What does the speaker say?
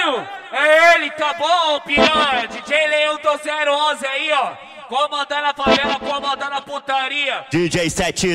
Caralho! É ele, tá bom, piranha? DJ Leão do 011 aí, ó. Comandando a favela, comandando a putaria. DJ 7